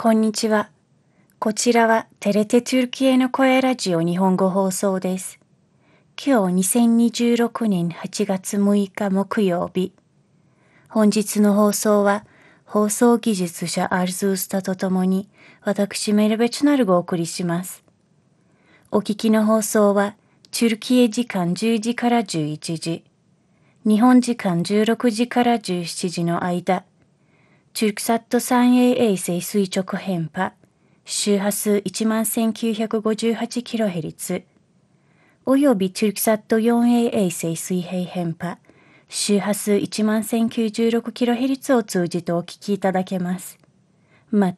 こんにちは。こちらはテレテトゥルキエの声ラジオ日本語放送です。今日2026年8月6日木曜日。本日の放送は放送技術者アルズースタとともに私メルベチュナルがお送りします。お聞きの放送はトゥルキエ時間10時から11時、日本時間16時から17時の間、トゥルクサット 3A 衛星垂直変波、周波数 11,958kHz、およびトゥルクサット 4A 衛星水平変波、周波数 11,096kHz を通じてお聞きいただけます。ま